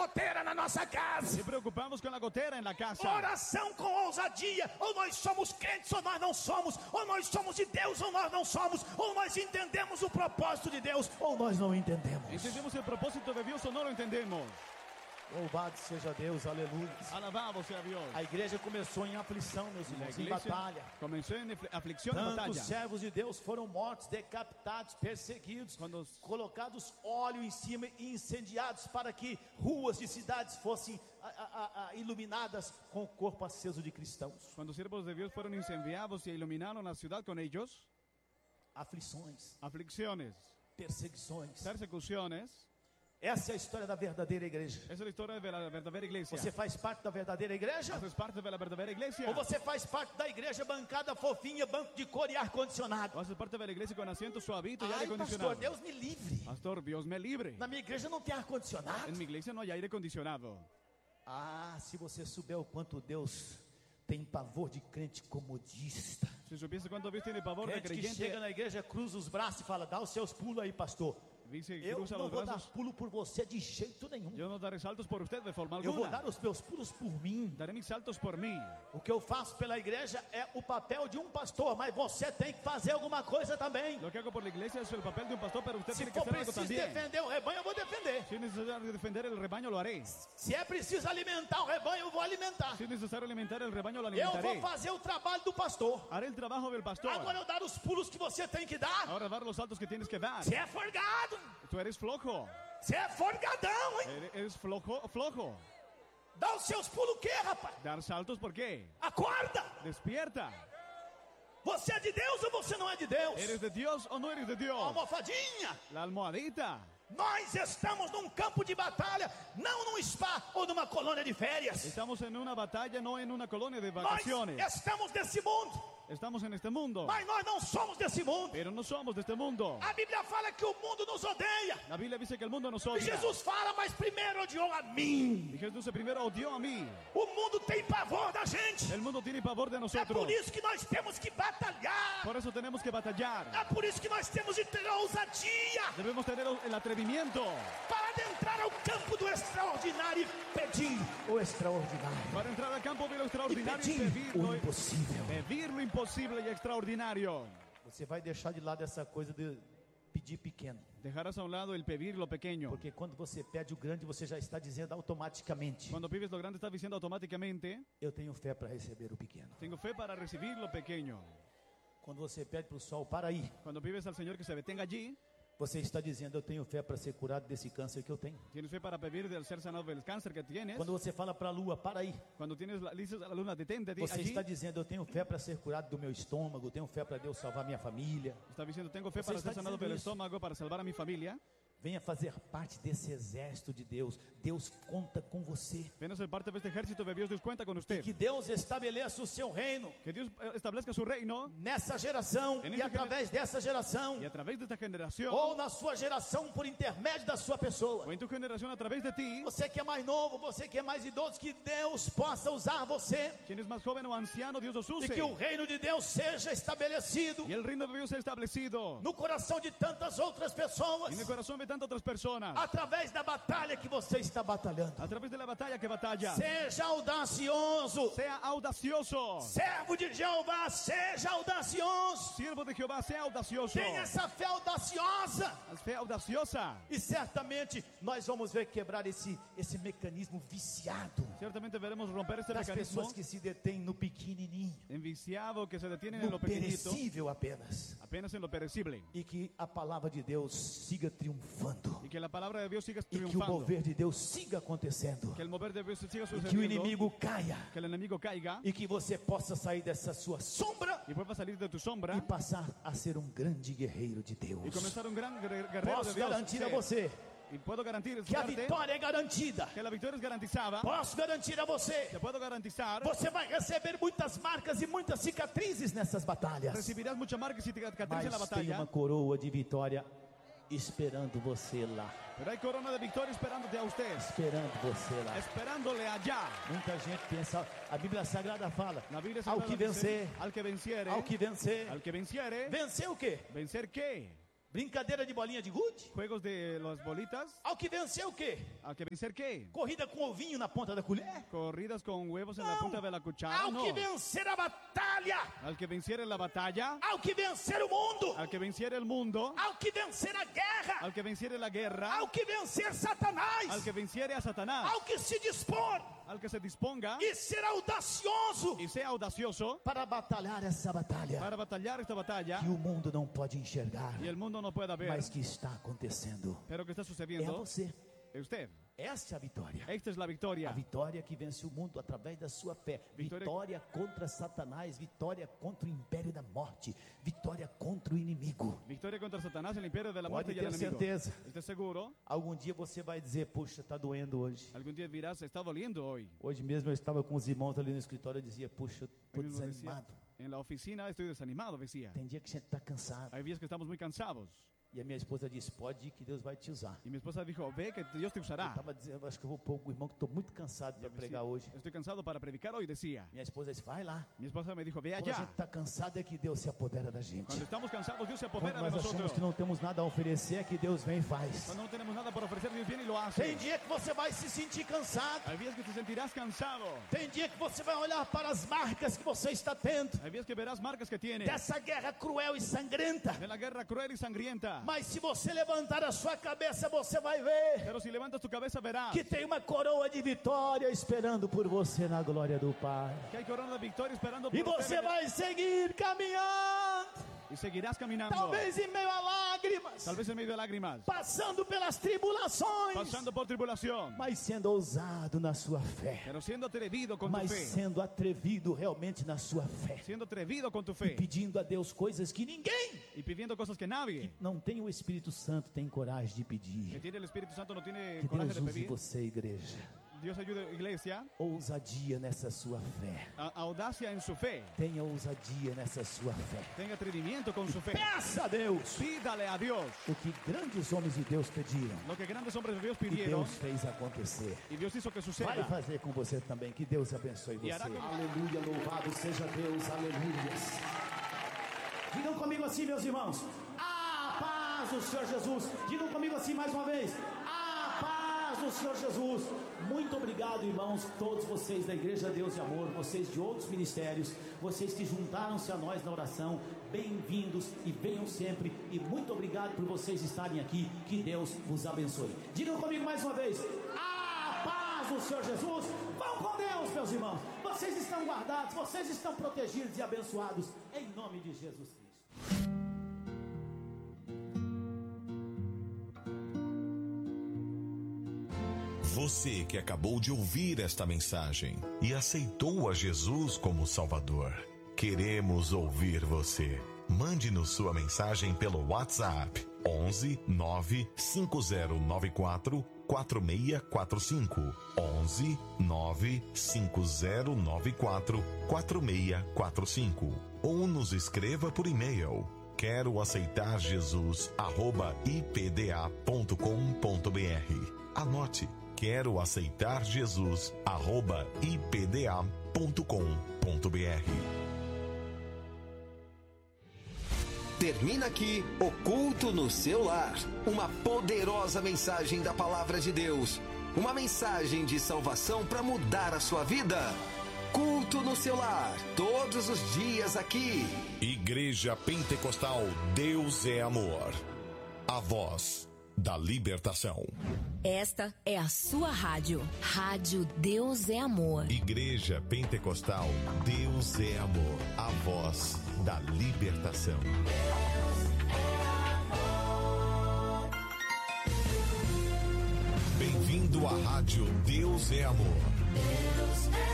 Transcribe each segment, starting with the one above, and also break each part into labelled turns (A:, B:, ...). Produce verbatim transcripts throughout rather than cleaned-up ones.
A: goteira na nossa casa.
B: Y preocupamos con la gotera en la casa.
A: Oração com ousadia. Ou nós somos crentes ou nós não somos. Ou nós somos de Deus ou nós não somos. Ou nós entendemos o propósito de Deus ou nós não entendemos.
B: ¿Entendemos el propósito de Dios o no lo entendemos?
A: Louvado seja Deus, aleluia.
B: Alabado sea Dios.
A: A igreja começou em aflição, meus
B: La
A: irmãos, em
B: iglesia
A: batalha.
B: comenzó en aflicción y
A: Tantos
B: batalla.
A: servos de Deus foram mortos, decapitados, perseguidos,
B: Quando-
A: colocados óleo em cima e incendiados para que ruas de cidades fossem a, a, a, iluminadas com o corpo aceso de cristãos.
B: Cuando siervos de Dios fueron incendiados y iluminaron la ciudad con ellos,
A: Aflições,
B: aflicciones,
A: perseguições.
B: persecuciones.
A: Essa é a história da verdadeira igreja.
B: Esa es la historia de la verdadera iglesia.
A: Você faz parte da verdadeira igreja?
B: ¿Haces parte de la verdadera iglesia?
A: Ou você faz parte da igreja bancada fofinha, banco de cor e ar-condicionado?
B: ¿O haces parte de la iglesia con asiento suavito y aire
A: Ai,
B: acondicionado?
A: pastor, Deus me livre.
B: Pastor, Dios me libre.
A: Na minha igreja não tem ar-condicionado.
B: En mi iglesia no hay aire acondicionado.
A: Ah, se você souber o quanto Deus tem pavor de crente comodista.
B: Si supiese cuánto Dios tiene pavor de
A: Crente que chega
B: creyente,
A: na igreja, cruza os braços e fala, dá os seus pulos aí, pastor.
B: dice,
A: Eu
B: cruza
A: não
B: los
A: vou dar
B: brazos.
A: pulo por você de jeito nenhum.
B: Yo no daré saltos por usted de forma
A: Eu vou dar
B: alguna.
A: os meus pulos por mim.
B: Daré mis saltos por mí.
A: O que eu faço pela igreja é o papel de um pastor, mas você tem que fazer alguma coisa também.
B: Lo que hago por la iglesia es el papel de un pastor, pero usted
A: Se
B: tiene que
A: for
B: hacer algo
A: preciso
B: también.
A: defender o rebanho, eu vou defender.
B: Si es necesario defender el rebaño, lo haré.
A: Se é preciso alimentar o rebanho, eu vou alimentar.
B: Si es necesario alimentar el rebaño, lo
A: Eu vou
B: alimentaré.
A: fazer o trabalho do pastor.
B: Haré el trabajo del pastor.
A: Agora eu dar os pulos que você tem que dar.
B: Ahora dar los saltos que tienes que dar.
A: Você é forgado.
B: Tú eres flojo.
A: Você é forgadão, hein?
B: Eres- Eres flojo, flojo.
A: Dá os seus pulos o quê, rapaz?
B: Dar saltos, ¿por qué?
A: Acorda.
B: Despierta.
A: Você é de Deus ou você não é de Deus?
B: ¿Eres de Dios o no eres de Dios?
A: Almofadinha.
B: La almohadita.
A: Nós estamos num campo de batalha, não num spa ou numa colônia de férias.
B: Estamos en una batalla, no en una colonia de
A: Nós
B: vacaciones.
A: estamos desse mundo,
B: Estamos en este mundo,
A: mas nós não somos desse mundo.
B: pero no somos de este mundo.
A: A Bíblia fala que o mundo nos odeia.
B: La Biblia dice que el mundo nos
A: E
B: odia.
A: Jesus fala, mas primeiro odiou a mim.
B: Y Jesús primero odió a mí.
A: O mundo tem pavor da gente.
B: El mundo tiene pavor de
A: É
B: nosotros.
A: por isso que nós temos que batalhar.
B: Por eso tenemos que batallar.
A: É por isso que nós temos de ter ousadia
B: Debemos tener el atrevimiento
A: para adentrar ao campo do extraordinário e pedir o extraordinário.
B: para entrar al campo de lo
A: E
B: extraordinario y
A: pedir
B: pedir
A: o
B: lo,
A: impossível.
B: pedir lo imposible y extraordinario.
A: Você vai deixar de lado essa coisa de pedir pequeno.
B: Dejarás a un lado el pedir lo pequeño.
A: Porque quando você pede o grande, você já está dizendo automaticamente:
B: Cuando pides lo grande, estás diciendo automáticamente,
A: eu tenho fé para receber o pequeno.
B: tengo fe para recibir lo pequeño.
A: Quando você pede para o sol para ir,
B: Cuando pides al Señor que se detenga allí,
A: você está dizendo: eu tenho fé para ser curado desse câncer que eu tenho.
B: tienes fe para pedir del ser sanado del cáncer que tienes.
A: Quando você fala para a lua para ir,
B: Cuando tienes la, dices a la luna, detente
A: você
B: allí,
A: está dizendo: eu tenho fé para ser curado do meu estômago, eu tenho fé para Deus salvar minha família.
B: está diciendo, tengo fe
A: Você
B: para
A: está
B: ser sanado
A: dizendo
B: del
A: isso.
B: estómago, para salvar a mi familia.
A: Venha fazer parte desse exército de Deus. Deus conta com você.
B: Ven a ser parte de este ejército de Dios, Dios cuenta con usted.
A: Que Deus estabeleça o seu reino
B: Que Dios eh, establezca su reino
A: nessa geração
B: En
A: e
B: esta
A: através dessa geração,
B: y a través de esta generación,
A: ou na sua geração por intermédio da sua pessoa.
B: o en tu generación a través de ti,
A: Você que é mais novo, você que é mais idoso, que Deus possa usar você
B: quien es más joven o anciano, Dios os
A: e
B: use.
A: que o reino de Deus seja estabelecido
B: Y el reino de Dios sea establecido
A: no coração de tantas outras pessoas,
B: en el corazón de tantas otras personas,
A: através da batalha que você está batalhando.
B: a través de la batalla que batalla.
A: Seja audacioso,
B: Sea audacioso.
A: servo de Jeová, seja audacioso.
B: Siervo de Jehová, sea audacioso.
A: Tenha essa fé audaciosa.
B: Fe audaciosa.
A: E certamente nós vamos ver quebrar esse, esse mecanismo viciado
B: Ciertamente veremos romper este
A: das
B: mecanismo
A: pessoas que se detêm no pequenininho,
B: enviciado que se detiene en
A: no
B: lo pequeñito,
A: perecível apenas.
B: apenas en lo perecible.
A: E que a palavra de Deus siga triunfando.
B: Y que la palabra de Dios siga
A: E que o
B: triunfando.
A: mover de Deus siga acontecendo.
B: Que el mover de Dios siga
A: E que o
B: sucediendo.
A: inimigo caia.
B: Que el enemigo caiga
A: E que você possa sair dessa sua sombra
B: y pueda salir de tu sombra
A: e passar a ser um grande guerreiro de
B: y
A: Deus.
B: comenzar un gran guerre- guerrero
A: Posso
B: de Dios.
A: garantir a
B: ser.
A: você
B: Y puedo garantizarte
A: que a vitória é garantida.
B: que la victoria es garantizada.
A: Posso garantir a você,
B: Te puedo garantizar.
A: você vai receber muitas marcas e muitas cicatrizes nessas batalhas.
B: Recibirás mucha marca y cicatriz en la
A: Mas tem uma
B: batalla.
A: coroa de vitória esperando você lá.
B: Pero hay corona de victoria esperándote a usted.
A: Esperando você lá.
B: Esperándole allá.
A: Muita gente pensa, a Bíblia Sagrada fala,
B: La Biblia
A: ao
B: Sagrada
A: que
B: dice,
A: vencer,
B: al que venciere,
A: ao que vencer.
B: al que venciere,
A: Vencer o quê?
B: vencer qué?
A: Brincadeira de bolinha de gude?
B: Juegos de las bolitas.
A: Ao que vencer o quê?
B: ¿Al que vencer qué?
A: Corrida com ovinho na ponta da colher?
B: Corridas con huevos en la
A: Não.
B: punta de la cuchara.
A: Ao
B: No.
A: que vencer a batalha?
B: Al que venciere la batalla.
A: Ao que vencer o mundo?
B: Al que venciere el mundo.
A: Ao que vencer a guerra?
B: Al que venciere la guerra.
A: Ao que vencer Satanás?
B: Al que venciere a Satanás.
A: Ao que se dispor
B: Al que se disponga
A: e ser audacioso
B: y sea audacioso
A: para batalhar essa batalha
B: para batallar esta batalla
A: que o mundo não pode enxergar,
B: y el mundo no pueda ver,
A: mas que está acontecendo.
B: pero que está
A: É
B: sucediendo.
A: você.
B: Es usted.
A: Essa é a vitória.
B: Esta es la
A: A
B: victoria.
A: vitória que vence o mundo através da sua fé.
B: Vitória-
A: Vitória contra Satanás, vitória contra o império da morte, vitória contra o inimigo.
B: Victoria contra Satanás, el imperio de la muerte
A: Pode
B: y el
A: ter
B: enemigo.
A: certeza.
B: ¿Esté seguro?
A: Algum dia você vai dizer, puxa, está doendo hoje.
B: Algún día dirás, está doliendo hoy.
A: Hoje mesmo eu estava com os irmãos ali no escritório e dizia, puxa, eu estou
B: Hoy mismo decía,
A: desanimado.
B: en la oficina estoy desanimado, decía.
A: Tem dia que a gente está cansado.
B: Hay días que estamos muy cansados.
A: E a minha esposa disse, pode ir que Deus vai te usar.
B: Y mi esposa dijo, ve que Dios te
A: Eu
B: usará.
A: estava dizendo, acho que eu vou pôr o irmão que estou muito cansado para pregar hoje.
B: Estoy cansado para predicar hoy, decía.
A: Minha esposa disse, vai lá.
B: Mi esposa me dijo, ve
A: Quando a gente
B: allá.
A: está cansado é que Deus se apodera da gente.
B: Cuando estamos cansados, Dios se
A: Quando
B: apodera de
A: nós achamos
B: nosotros.
A: que não temos nada a oferecer, é que Deus vem e faz.
B: Cuando no tenemos nada para ofrecer, Dios viene y lo
A: Tem
B: hace.
A: dia que você vai se sentir cansado.
B: Hay días que te sentirás cansado.
A: Tem dia que você vai olhar para as marcas que você está tendo.
B: Hay días que verás marcas que tiene
A: Dessa guerra cruel e sangrenta.
B: de la guerra cruel y sangrienta.
A: Mas se você levantar a sua cabeça, você vai ver
B: Pero si levantas tu cabeza, verás
A: que tem uma coroa de vitória esperando por você na glória do Pai.
B: que hay corona de victoria esperando por
A: E
B: usted.
A: você vai seguir caminhando.
B: Y seguirás caminando.
A: Talvez em meio a lágrimas.
B: Tal vez en medio de lágrimas.
A: Passando pelas tribulações.
B: Pasando por tribulación.
A: Mas sendo ousado na sua fé.
B: Pero siendo atrevido con tu
A: Mas
B: fe.
A: sendo atrevido realmente na sua fé.
B: Siendo atrevido con tu
A: E
B: fe.
A: pedindo a Deus coisas que ninguém
B: Y pidiendo cosas que nadie
A: não tem o Espírito Santo tem coragem de
B: que
A: pedir.
B: tiene el Espíritu Santo no tiene
A: Que
B: coraje
A: Deus
B: de
A: use
B: pedir.
A: você, igreja.
B: Dios ayude, iglesia.
A: Ousadia nessa sua fé.
B: A- audacia en su fe.
A: Tenha ousadia nessa sua fé.
B: Tenga atrevimiento con su fe.
A: Peça a Deus
B: Pídale a Dios
A: o que grandes homens de Deus pediram.
B: lo que grandes hombres de Dios
A: E
B: pidieron.
A: Deus fez acontecer.
B: Y Dios hizo que
A: Vai
B: suceda.
A: fazer com você também. Que Deus abençoe você.
B: E hará com-
A: Aleluia, louvado seja Deus. Aleluia. Digam comigo assim, meus irmãos. A paz do Senhor Jesus. Digam comigo assim mais uma vez. A paz do Senhor Jesus. Muito obrigado, irmãos, todos vocês da Igreja Deus e Amor, vocês de outros ministérios, vocês que juntaram-se a nós na oração. Bem-vindos e venham sempre. E muito obrigado por vocês estarem aqui. Que Deus vos abençoe. Digam comigo mais uma vez. A paz do Senhor Jesus. Vão com Deus, meus irmãos. Vocês estão guardados, vocês estão protegidos e abençoados em nome de Jesus Cristo.
C: Você que acabou de ouvir esta mensagem e aceitou a Jesus como Salvador, queremos ouvir você. Mande-nos sua mensagem pelo WhatsApp onze nove cinco zero nove quatro quatro seis quatro cinco onze nove cinco zero nove quatro quatro seis quatro cinco ou nos escreva por e-mail quero aceitar Jesus arroba i p d a ponto com ponto b r. Anote, quero aceitar Jesus arroba i p d a ponto com ponto b r.
D: Termina aqui o Culto no Seu Lar, uma poderosa mensagem da Palavra de Deus, uma mensagem de salvação para mudar a sua vida. Culto no Seu Lar, todos os dias aqui.
C: Igreja Pentecostal Deus é Amor, a voz da libertação.
E: Esta é a sua rádio. Rádio Deus é Amor.
C: Igreja Pentecostal Deus é Amor, a voz da libertação. Bem-vindo à rádio Deus é Amor.
F: Deus é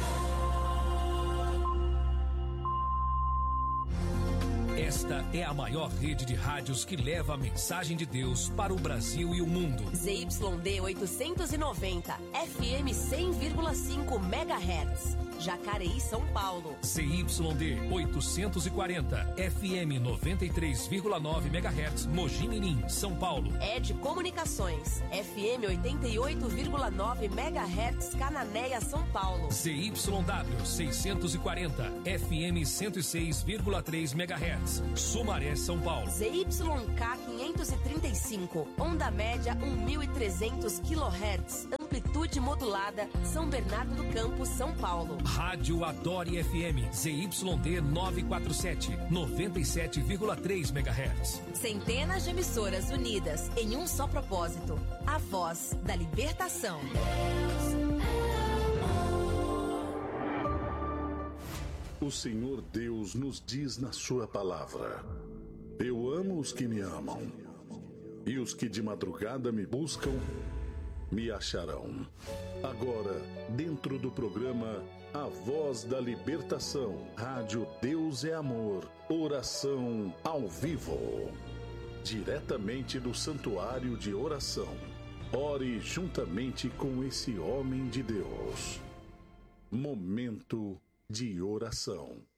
G: Esta é a maior rede de rádios que leva a mensagem de Deus para o Brasil e o mundo.
E: Z Y D oitocentos e noventa, F M cem vírgula cinco megahertz, Jacareí, São Paulo.
G: Z Y D oitocentos e quarenta, F M noventa e três vírgula nove megahertz, Mogi Mirim, São Paulo.
E: Ed Comunicações, F M oitenta e oito vírgula nove megahertz, Cananéia, São Paulo.
G: Z Y W seiscentos e quarenta, F M cento e seis vírgula três megahertz, megahertz. Sumaré, São Paulo.
E: Z Y K quinhentos e trinta e cinco, onda média mil e trezentos quilohertz, amplitude modulada, São Bernardo do Campo, São Paulo.
G: Rádio Adore F M, Z Y D novecentos e quarenta e sete, noventa e sete vírgula três megahertz.
E: Centenas de emissoras unidas em um só propósito, a voz da libertação.
F: O Senhor Deus nos diz na sua palavra: eu amo os que me amam, e os que de madrugada me buscam, me acharão. Agora, dentro do programa A Voz da Libertação, Rádio Deus é Amor, oração ao vivo. Diretamente do Santuário de Oração. Ore juntamente com esse homem de Deus. Momento de oração.